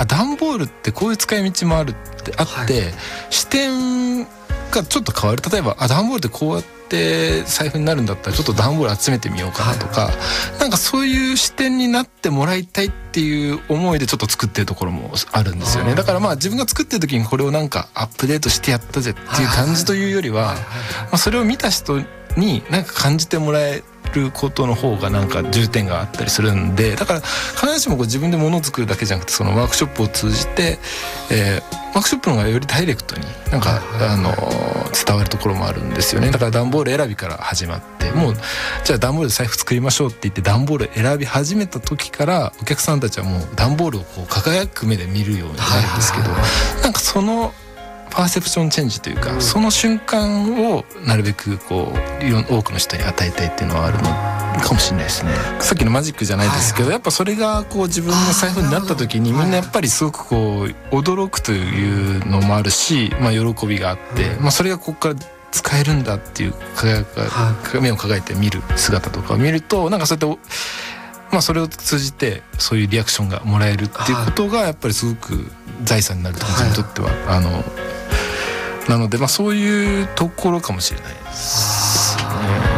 段ボールってこういう使い道もあるってあって、視点がちょっと変わる。例えば段ボールってこうやって財布になるんだったらちょっと段ボール集めてみようかなとか、なんかそういう視点になってもらいたいっていう思いでちょっと作ってるところもあるんですよね。だから自分が作ってる時にこれをなんかアップデートしてやったぜっていう感じというよりは、それを見た人になんか感じてもらえることの方がなんか重点があったりするんで、だから必ずしも自分で物を作るだけじゃなくて、そのワークショップを通じて、ワークショップの方がよりダイレクトになんか伝わるところもあるんですよね。だから段ボール選びから始まって、もうじゃあ段ボールで財布作りましょうって言って段ボール選び始めた時からお客さんたちはもう段ボールをこう輝く目で見るようになるんですけど、なんかそのパーセプションチェンジというか、その瞬間をなるべくこう多くの人に与えたいっていうのはあるのかもしれないですね。さっきのマジックじゃないですけど、やっぱそれがこう自分の財布になった時にみんなやっぱりすごくこう驚くというのもあるし、喜びがあって、それがここから使えるんだっていう目を輝いて見る姿とかを見ると、なんかそうやってそれを通じてそういうリアクションがもらえるっていうことがやっぱりすごく財産になると自分にとっては、なのでそういうところかもしれないですね。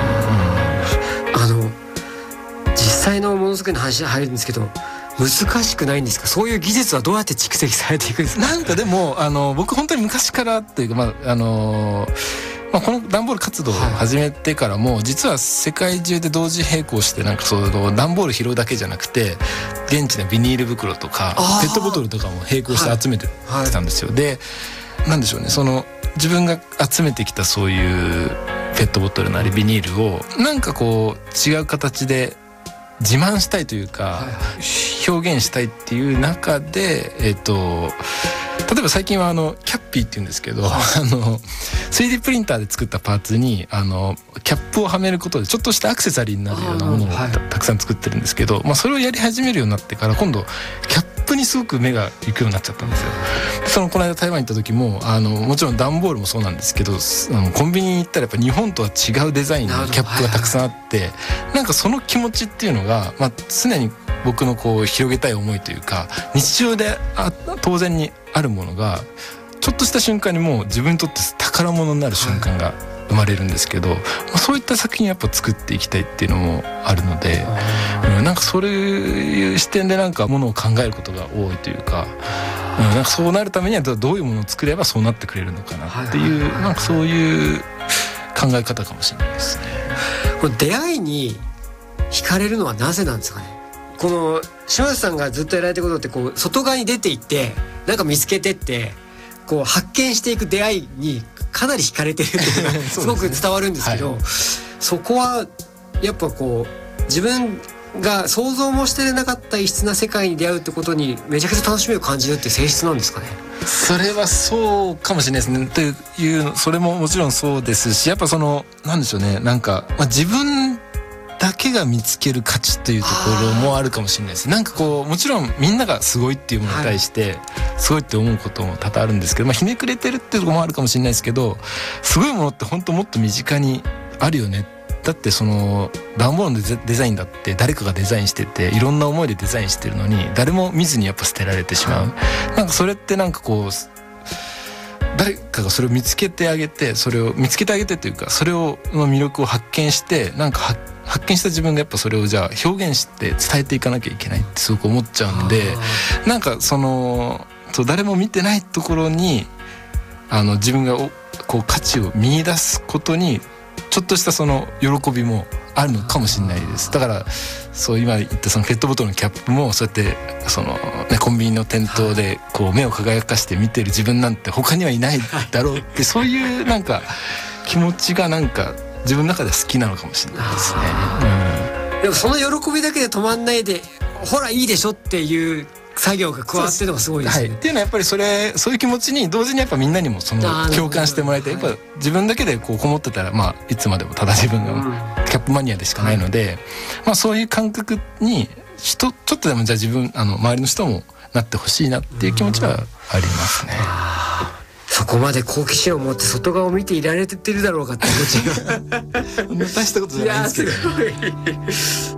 実際のものづくりの話に入るんですけど、難しくないんですか？そういう技術はどうやって蓄積されていくんですか？ なんかでも僕本当に昔からっていうか、この段ボール活動を始めてからも、実は世界中で同時並行してなんか段ボール拾うだけじゃなくて、現地でビニール袋とかペットボトルとかも並行して集めてたんですよ。で、なんでしょうね、自分が集めてきたそういうペットボトルなりビニールをなんかこう違う形で自慢したいというか、表現したいっていう中で、例えば最近はキャッピーっていうんですけど、3D プリンターで作ったパーツにキャップをはめることでちょっとしたアクセサリーになるようなものをたくさん作ってるんですけど、それをやり始めるようになってから今度キャップにすごく目が行くようになっちゃったんですよ。この間台湾に行った時ももちろん段ボールもそうなんですけど、コンビニに行ったらやっぱ日本とは違うデザインのキャップがたくさんあって、なんかその気持ちっていうのが、常に僕のこう広げたい思いというか、日常で当然にあるものがちょっとした瞬間にもう自分にとって宝物になる瞬間が生まれるんですけど、そういった作品やっぱ作っていきたいっていうのもあるので、なんかそういう視点でなんかものを考えることが多いというか、なんかそうなるためにはどういうものを作ればそうなってくれるのかなっていう、なんかそういう考え方かもしれないですね。 これ出会いに惹かれるのはなぜなんですかね？この島津さんがずっとやられてることって、こう外側に出ていってなんか見つけてってこう発見していく出会いにかなり惹かれてるっていうのがすごく伝わるんですけど、そこはやっぱこう自分が想像もしてなかった異質な世界に出会うってことにめちゃくちゃ楽しみを感じるって性質なんですかね？ それはそうかもしれないですね。というそれももちろんそうですし、やっぱなんでしょうね、なんか、自分だけが見つける価値というところもあるかもしれないです。なんかこうもちろんみんながすごいっていうものに対してすごいって思うことも多々あるんですけど、ひねくれてるっていうところもあるかもしれないですけど、すごいものって本当もっと身近にあるよね。だって段ボールのデザインだって誰かがデザインしてて、いろんな思いでデザインしてるのに誰も見ずにやっぱ捨てられてしまう。なんかそれってなんかこう誰かがそれを見つけてあげて、というか、それの魅力を発見して、なんか発見した自分がやっぱそれをじゃあ表現して伝えていかなきゃいけないってすごく思っちゃうんで、なんか誰も見てないところに自分がこう価値を見出すことにちょっとした喜びもあるのかもしれないです。だから今言ったペットボトルのキャップもそうやってコンビニの店頭でこう目を輝かして見てる自分なんて他にはいないだろうって、そういうなんか気持ちがなんか自分の中で好きなのかもしれないですね。 でもその喜びだけで止まんないで、ほらいいでしょっていう作業が加わってるのがすごいですね。 っていうのはやっぱりそういう気持ちに同時にやっぱみんなにも共感してもらいたい。やっぱ自分だけでこうこもってたらいつまでもただ自分がキャップマニアでしかないので、そういう感覚にちょっとでもじゃあ自分周りの人もなってほしいなっていう気持ちはありますね。 そこまで好奇心を持って外側を見ていられてるだろうかって気持ちが大したことじゃないんですけど、 いやすごい